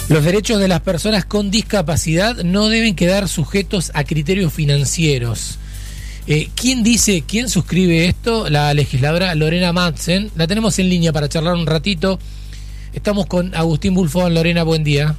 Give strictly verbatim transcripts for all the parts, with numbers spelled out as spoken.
Los derechos de las personas con discapacidad no deben quedar sujetos a criterios financieros. Eh, ¿Quién dice, quién suscribe esto? La legisladora Lorena Madsen. La tenemos en línea para charlar un ratito. Estamos con Agustín Bulfón. Lorena, buen día.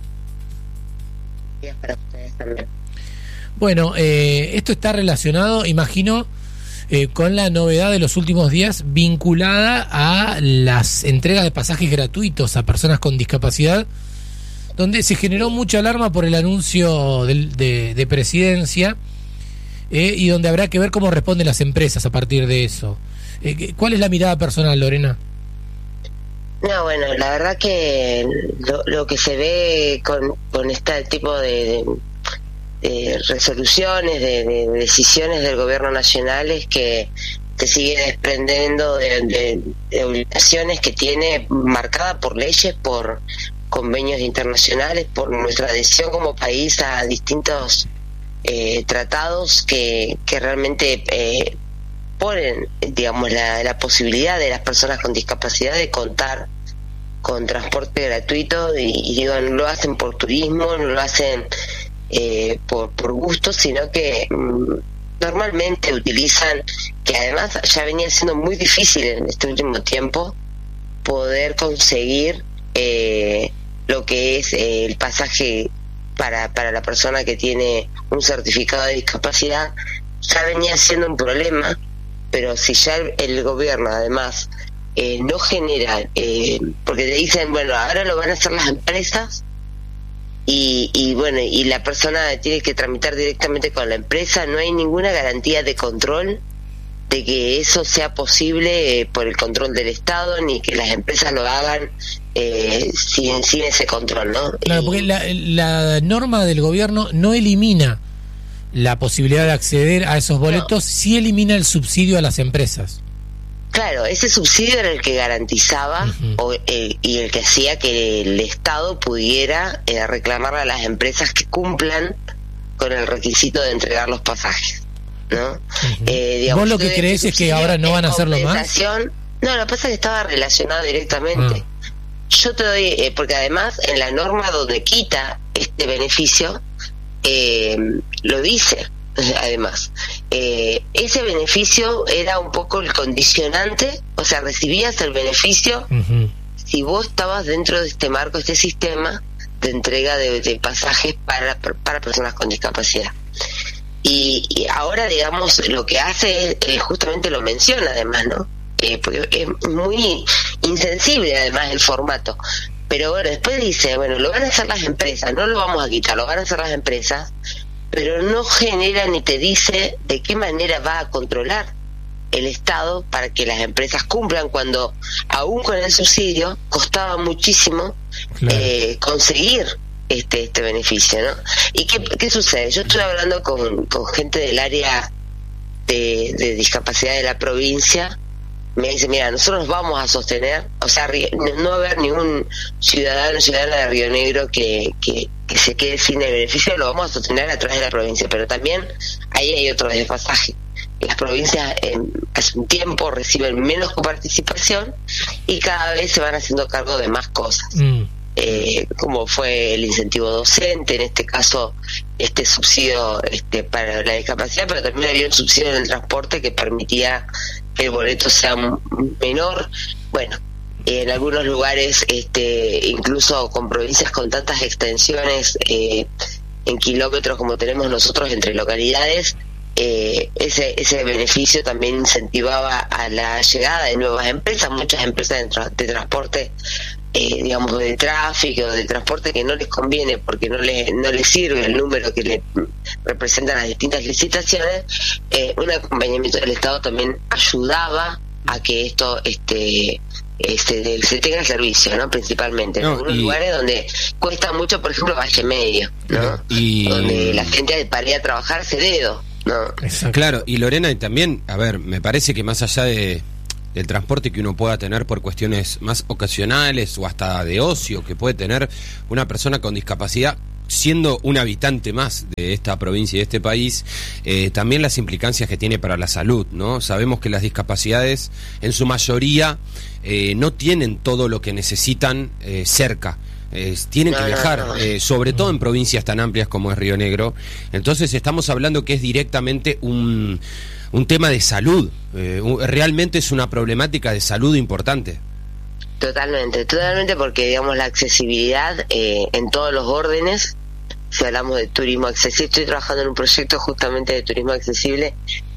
Días para ustedes también. Bueno, eh, esto está relacionado, imagino, eh, con la novedad de los últimos días vinculada a las entregas de pasajes gratuitos a personas con discapacidad, donde se generó mucha alarma por el anuncio de, de, de presidencia, eh, y donde habrá que ver cómo responden las empresas a partir de eso. Eh, ¿Cuál es la mirada personal, Lorena? No, bueno, la verdad que lo, lo que se ve con, con este tipo de, de, de resoluciones, de, de decisiones del gobierno nacional es que se sigue desprendiendo de, de, de obligaciones que tiene marcada por leyes, por convenios internacionales, por nuestra adhesión como país a distintos eh, tratados que, que realmente eh, ponen, digamos, la, la posibilidad de las personas con discapacidad de contar con transporte gratuito, y, y digo, no lo hacen por turismo, no lo hacen eh, por, por gusto, sino que mm, normalmente utilizan, que además ya venía siendo muy difícil en este último tiempo poder conseguir eh, lo que es eh, el pasaje para, para la persona que tiene un certificado de discapacidad. Ya venía siendo un problema, pero si ya el, el gobierno además eh, no genera, eh, porque te dicen, bueno, ahora lo van a hacer las empresas, y, y bueno, y la persona tiene que tramitar directamente con la empresa, no hay ninguna garantía de control de que eso sea posible eh, por el control del Estado, ni que las empresas lo hagan eh, sin, sin ese control, ¿no? Claro, porque la, la norma del gobierno no elimina la posibilidad de acceder a esos boletos, no. Sí elimina el subsidio a las empresas. Claro, ese subsidio era el que garantizaba uh-huh. o, eh, y el que hacía que el Estado pudiera eh, reclamarle a las empresas que cumplan con el requisito de entregar los pasajes, ¿no? Uh-huh. eh, digamos, ¿Vos lo que crees es que ahora no van a hacerlo más? No, lo que pasa es que estaba relacionado directamente. Uh-huh. Yo te doy, eh, porque además en la norma donde quita este beneficio, eh, lo dice. Además, eh, ese beneficio era un poco el condicionante, o sea, recibías el beneficio uh-huh. si vos estabas dentro de este marco, este sistema de entrega de, de pasajes para, para personas con discapacidad. Y, y ahora, digamos, lo que hace es, eh, justamente lo menciona además, ¿no? Eh, porque es muy insensible además el formato. Pero bueno, después dice, bueno, lo van a hacer las empresas, no lo vamos a quitar, lo van a hacer las empresas, pero no genera ni te dice de qué manera va a controlar el Estado para que las empresas cumplan, cuando aún con el subsidio costaba muchísimo claro. eh, conseguir este este beneficio, ¿no? ¿Y qué, qué sucede? Yo estoy hablando con, con gente del área de, de discapacidad de la provincia. Me dice, mira, nosotros nos vamos a sostener, o sea, no va a haber ningún ciudadano ciudadana de Río Negro que, que, que se quede sin el beneficio, lo vamos a sostener a través de la provincia, pero también ahí hay otro desfasaje. Las provincias eh, hace un tiempo reciben menos coparticipación y cada vez se van haciendo cargo de más cosas. Mm. Eh, como fue el incentivo docente, en este caso este subsidio este para la discapacidad, pero también había un subsidio en el transporte que permitía que el boleto sea menor. Bueno, en algunos lugares, este incluso con provincias con tantas extensiones eh, en kilómetros como tenemos nosotros entre localidades, eh, ese ese beneficio también incentivaba a la llegada de nuevas empresas, muchas empresas de, tra- de transporte, eh, digamos, de tráfico, de transporte, que no les conviene porque no les no les sirve el número que le representan las distintas licitaciones. Eh, un acompañamiento del Estado también ayudaba a que esto este este se tenga servicio, ¿no? Principalmente no, en algunos y... lugares donde cuesta mucho, por ejemplo Valle Medio, ¿no? Y... donde la gente para ir a trabajar se dedo, ¿no? Claro, y Lorena, y también, a ver, me parece que más allá de del transporte que uno pueda tener por cuestiones más ocasionales o hasta de ocio que puede tener una persona con discapacidad, siendo un habitante más de esta provincia y de este país, eh, también las implicancias que tiene para la salud, ¿no? Sabemos que las discapacidades en su mayoría eh, no tienen todo lo que necesitan eh, cerca. Eh, tienen no, que viajar, no, no. Eh, sobre todo en provincias tan amplias como es Río Negro. Entonces estamos hablando que es directamente un, un tema de salud. Eh, un, realmente es una problemática de salud importante. Totalmente, totalmente, porque digamos la accesibilidad eh, en todos los órdenes. Si hablamos de turismo accesible, estoy trabajando en un proyecto justamente de turismo accesible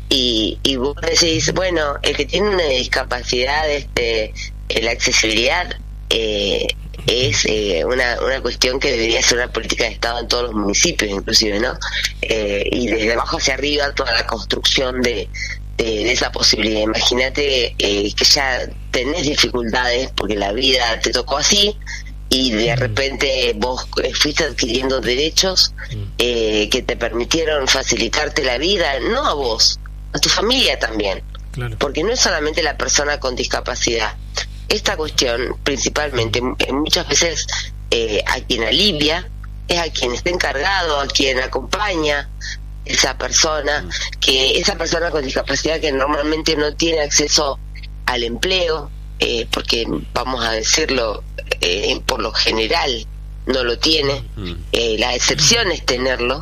y, y vos decís, bueno, el que tiene una discapacidad, este, la accesibilidad eh, es eh, una, una cuestión que debería ser una política de Estado en todos los municipios, inclusive, ¿no? Eh, y desde abajo hacia arriba toda la construcción de, de, de esa posibilidad. Imagínate eh, que ya tenés dificultades porque la vida te tocó así, y de repente vos fuiste adquiriendo derechos eh, que te permitieron facilitarte la vida, no a vos, a tu familia también. Claro. Porque no es solamente la persona con discapacidad. Esta cuestión, principalmente, muchas veces eh, a quien alivia es a quien está encargado, a quien acompaña esa persona, que esa persona con discapacidad que normalmente no tiene acceso al empleo, eh, porque vamos a decirlo, eh, por lo general no lo tiene, eh, la excepción es tenerlo,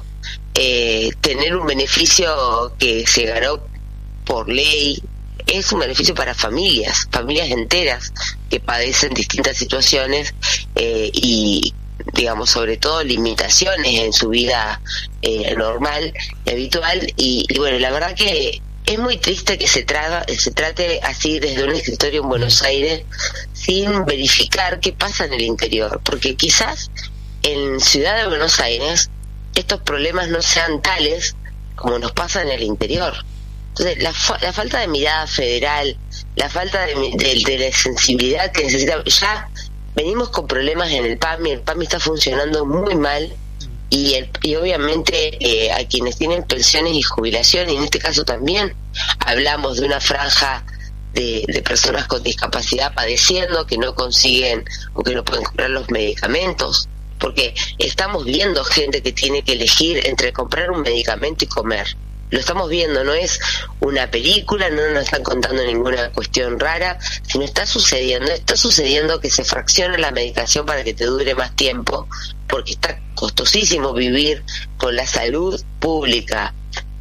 eh, tener un beneficio que se ganó por ley, es un beneficio para familias, familias enteras que padecen distintas situaciones eh, y, digamos, sobre todo limitaciones en su vida eh, normal y habitual. Y, y bueno, la verdad que es muy triste que se, traga, se trate así desde un escritorio en Buenos Aires sin verificar qué pasa en el interior, porque quizás en Ciudad de Buenos Aires estos problemas no sean tales como nos pasa en el interior. Entonces, la, fa la falta de mirada federal, la falta de, de, de la sensibilidad que necesita, ya venimos con problemas en el PAMI, el PAMI está funcionando muy mal, y, el, y obviamente eh, a quienes tienen pensiones y jubilación, y en este caso también hablamos de una franja de, de personas con discapacidad padeciendo, que no consiguen o que no pueden comprar los medicamentos, porque estamos viendo gente que tiene que elegir entre comprar un medicamento y comer. Lo estamos viendo, no es una película, no nos están contando ninguna cuestión rara, sino está sucediendo, está sucediendo que se fracciona la medicación para que te dure más tiempo, porque está costosísimo vivir con la salud pública,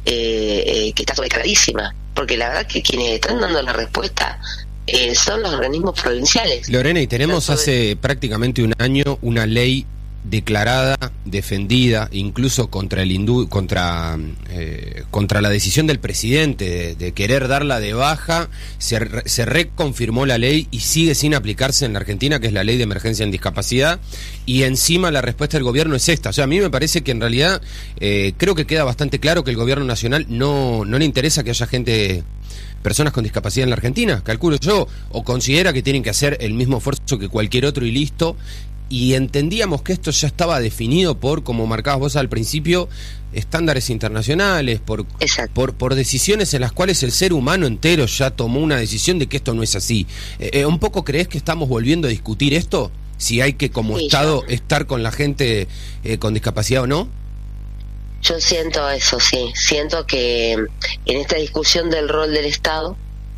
eh, eh, que está sobrecargadísima, porque la verdad que quienes están dando la respuesta eh, son los organismos provinciales. Lorena, y tenemos hace prácticamente un año una ley declarada, defendida, incluso contra el hindú, contra eh, contra la decisión del presidente de, de querer darla de baja, se, se reconfirmó la ley y sigue sin aplicarse en la Argentina, que es la ley de emergencia en discapacidad, y encima la respuesta del gobierno es esta. O sea, a mí me parece que en realidad eh, creo que queda bastante claro que el gobierno nacional no, no le interesa que haya gente, personas con discapacidad en la Argentina, calculo yo, o considera que tienen que hacer el mismo esfuerzo que cualquier otro y listo. Y entendíamos que esto ya estaba definido por, como marcabas vos al principio, estándares internacionales, por, por, por decisiones en las cuales el ser humano entero ya tomó una decisión de que esto no es así. Eh, ¿Un poco crees que estamos volviendo a discutir esto? Si hay que, como sí, Estado, yo... estar con la gente eh, con discapacidad o no. Yo siento eso, sí. Siento que en esta discusión del rol del Estado,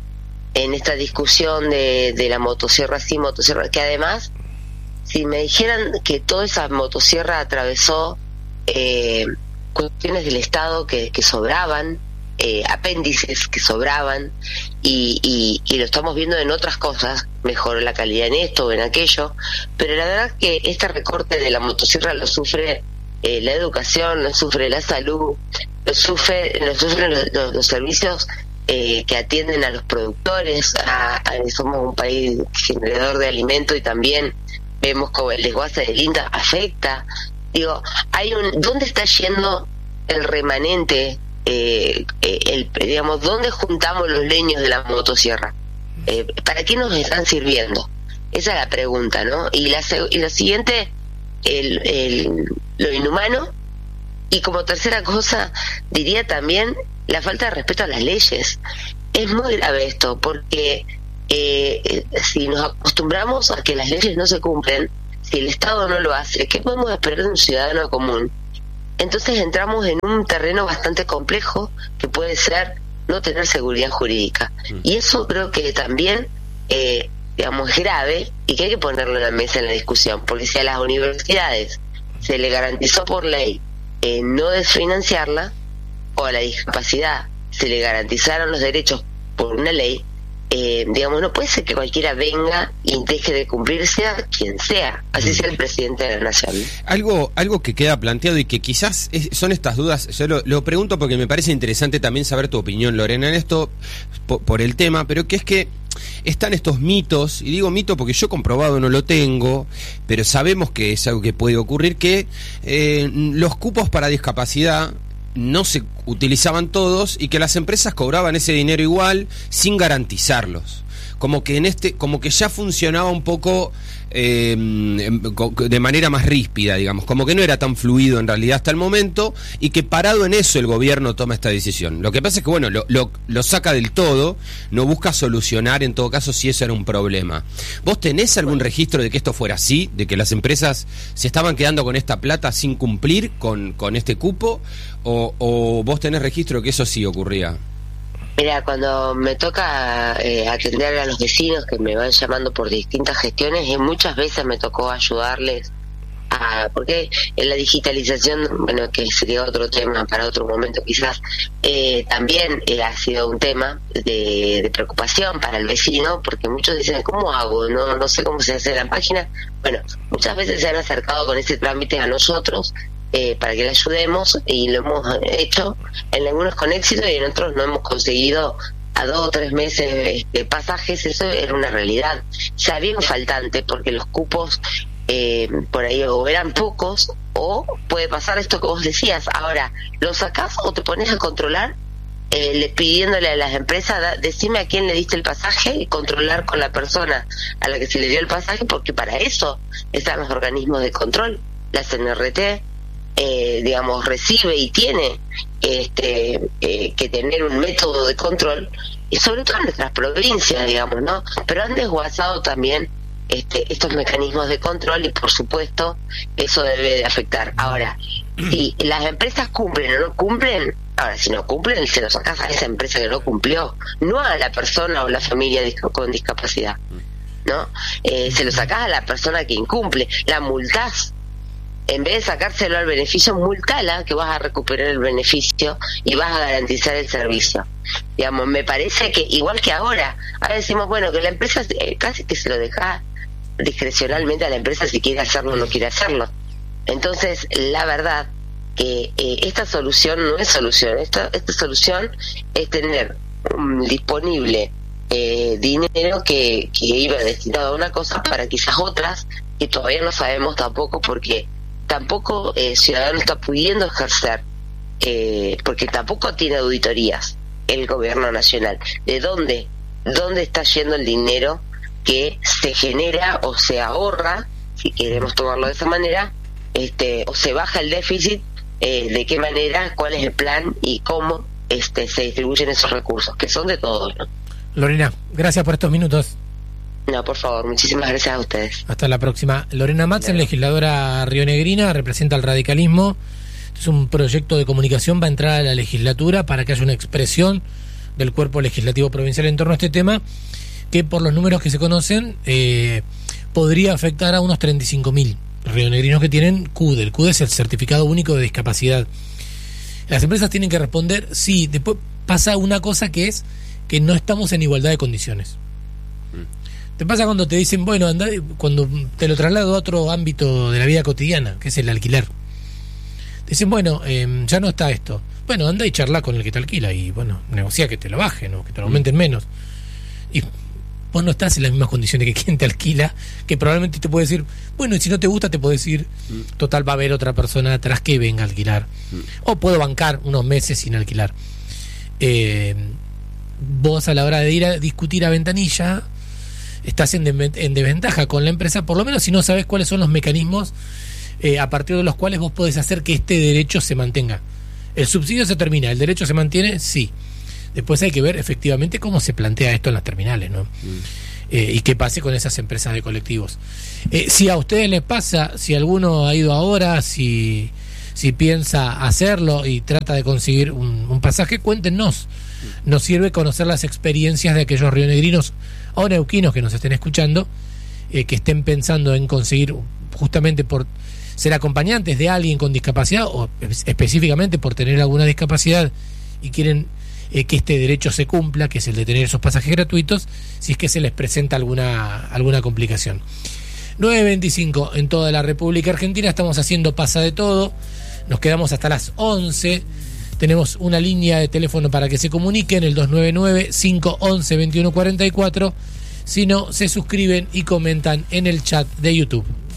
en esta discusión de, de la motosierra sí, motosierra, que además, si me dijeran que toda esa motosierra atravesó eh, cuestiones del Estado que, que sobraban, eh, apéndices que sobraban, y, y, y lo estamos viendo en otras cosas, mejoró la calidad en esto o en aquello, pero la verdad es que este recorte de la motosierra lo sufre eh, la educación, lo sufre la salud, lo, sufre, lo sufren los, los, los servicios eh, que atienden a los productores, a, a, somos un país generador de alimento y también vemos como el desguace del INTA afecta. Digo, hay un, ¿dónde está yendo el remanente? Eh, eh, el, digamos, ¿dónde juntamos los leños de la motosierra? Eh, ¿Para qué nos están sirviendo? Esa es la pregunta, ¿no? Y la, y la siguiente, el, el, lo inhumano. Y como tercera cosa, diría también la falta de respeto a las leyes. Es muy grave esto, porque Eh, si nos acostumbramos a que las leyes no se cumplen, si el Estado no lo hace, ¿qué podemos esperar de un ciudadano común? Entonces entramos en un terreno bastante complejo que puede ser no tener seguridad jurídica. Y eso creo que también, eh, digamos, grave y que hay que ponerlo en la mesa en la discusión, porque si a las universidades se le garantizó por ley eh, no desfinanciarla, o a la discapacidad se le garantizaron los derechos por una ley, eh, digamos, no puede ser que cualquiera venga y deje de cumplirse a quien sea, así sea el presidente de la nación. Algo, algo que queda planteado y que quizás es, son estas dudas, yo lo, lo pregunto porque me parece interesante también saber tu opinión, Lorena, en esto por, por el tema, pero que es que están estos mitos, y digo mito porque yo comprobado no lo tengo, pero sabemos que es algo que puede ocurrir, que eh, los cupos para discapacidad no se utilizaban todos y que las empresas cobraban ese dinero igual sin garantizarlos, como que en este como que ya funcionaba un poco eh, de manera más ríspida, digamos, como que no era tan fluido en realidad hasta el momento, y que parado en eso el gobierno toma esta decisión. Lo que pasa es que bueno, lo, lo, lo saca del todo, no busca solucionar en todo caso si eso era un problema. ¿Vos tenés algún registro de que esto fuera así, de que las empresas se estaban quedando con esta plata sin cumplir con, con este cupo, o, o vos tenés registro de que eso sí ocurría? Mira, cuando me toca eh, atender a los vecinos que me van llamando por distintas gestiones, y muchas veces me tocó ayudarles a, porque en la digitalización, bueno, que sería otro tema para otro momento quizás, eh, también eh, ha sido un tema de, de preocupación para el vecino, porque muchos dicen, ¿cómo hago? No, no sé cómo se hace la página. Bueno, muchas veces se han acercado con ese trámite a nosotros, Eh, para que le ayudemos, y lo hemos hecho en algunos con éxito y en otros no hemos conseguido a dos o tres meses de pasajes. Eso era una realidad, ya había un faltante porque los cupos eh, por ahí o eran pocos, o puede pasar esto que vos decías, ahora lo sacás o te pones a controlar eh, le, pidiéndole a las empresas, da, decime a quién le diste el pasaje, y controlar con la persona a la que se le dio el pasaje, porque para eso están los organismos de control. La C N R T Eh, digamos, recibe y tiene este eh, que tener un método de control, y sobre todo en nuestras provincias, digamos, ¿no? Pero han desguazado también este, estos mecanismos de control, y por supuesto eso debe de afectar. Ahora, si las empresas cumplen o no cumplen, ahora si no cumplen, se lo sacás a esa empresa que no cumplió, no a la persona o la familia con discapacidad, ¿no? Eh, se lo sacás a la persona que incumple, la multás. En vez de sacárselo al beneficio, multala, que vas a recuperar el beneficio y vas a garantizar el servicio. Digamos, me parece que, igual que ahora, ahora decimos, bueno, que la empresa eh, casi que se lo deja discrecionalmente a la empresa si quiere hacerlo o no quiere hacerlo. Entonces, la verdad que eh, esta solución no es solución. Esta, esta solución es tener um, disponible eh, dinero que, que iba destinado a una cosa para quizás otras, que todavía no sabemos tampoco, porque tampoco eh, Ciudadano está pudiendo ejercer, eh, porque tampoco tiene auditorías el gobierno nacional. ¿De dónde, dónde está yendo el dinero que se genera o se ahorra, si queremos tomarlo de esa manera, este, o se baja el déficit? Eh, ¿de qué manera? ¿Cuál es el plan? ¿Y cómo este, se distribuyen esos recursos? Que son de todos, ¿no? Lorena, gracias por estos minutos. No, por favor, muchísimas gracias a ustedes. Hasta la próxima. Lorena Madsen, legisladora rionegrina, representa al radicalismo. Es un proyecto de comunicación, va a entrar a la legislatura para que haya una expresión del cuerpo legislativo provincial en torno a este tema, que por los números que se conocen eh, podría afectar a unos treinta y cinco mil rionegrinos que tienen C U D E. El C U D E es el Certificado Único de Discapacidad. Las empresas tienen que responder, sí. Después pasa una cosa, que es que no estamos en igualdad de condiciones. Te pasa cuando te dicen, bueno, anda, cuando te lo traslado a otro ámbito de la vida cotidiana, que es el alquiler. Te dicen, bueno, eh, ya no está esto. Bueno, anda y charla con el que te alquila y, bueno, negocia que te lo bajen o que te lo aumenten menos. Y vos no estás en las mismas condiciones que quien te alquila, que probablemente te puede decir, bueno, y si no te gusta te puedes ir, total va a haber otra persona atrás que venga a alquilar. O puedo bancar unos meses sin alquilar. Eh, vos a la hora de ir a discutir a ventanilla estás en, de, en desventaja con la empresa, por lo menos si no sabes cuáles son los mecanismos eh, a partir de los cuales vos podés hacer que este derecho se mantenga. El subsidio se termina, el derecho se mantiene, sí. Después hay que ver efectivamente cómo se plantea esto en las terminales, ¿no? Mm. Eh, y qué pase con esas empresas de colectivos. Eh, si a ustedes les pasa, si alguno ha ido ahora, si si piensa hacerlo y trata de conseguir un, un pasaje, cuéntenos. Nos sirve conocer las experiencias de aquellos rionegrinos o neuquinos que nos estén escuchando, eh, que estén pensando en conseguir, justamente por ser acompañantes de alguien con discapacidad o específicamente por tener alguna discapacidad y quieren eh, que este derecho se cumpla, que es el de tener esos pasajes gratuitos, si es que se les presenta alguna, alguna complicación. nueve veinticinco en toda la República Argentina, estamos haciendo Pasa de Todo, nos quedamos hasta las once. Tenemos una línea de teléfono para que se comuniquen, el dos nueve nueve, cinco once, veintiuno cuarenta y cuatro. Si no, se suscriben y comentan en el chat de YouTube.